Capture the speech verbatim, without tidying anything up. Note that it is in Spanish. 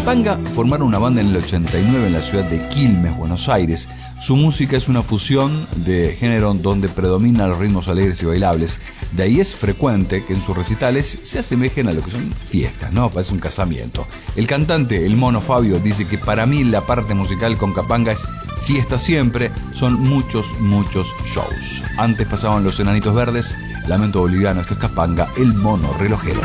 Capanga formaron una banda en el ochenta y nueve en la ciudad de Quilmes, Buenos Aires. Su música es una fusión de género donde predominan los ritmos alegres y bailables. De ahí es frecuente que en sus recitales se asemejen a lo que son fiestas, ¿no? Parece un casamiento. El cantante, el Mono Fabio, dice que para mí la parte musical con Capanga es fiesta siempre, son muchos, muchos shows. Antes pasaban los Enanitos Verdes, Lamento Boliviano, esto es Capanga, el Mono Relojero.